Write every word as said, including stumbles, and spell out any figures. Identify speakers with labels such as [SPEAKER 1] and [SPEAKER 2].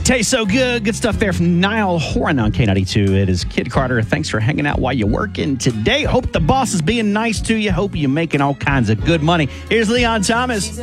[SPEAKER 1] Tastes so good. Good stuff there from Niall Horan on K ninety-two. It is Kid Carter. Thanks for hanging out while you're working today. Hope the boss is being nice to you. Hope you're making all kinds of good money. Here's Leon Thomas.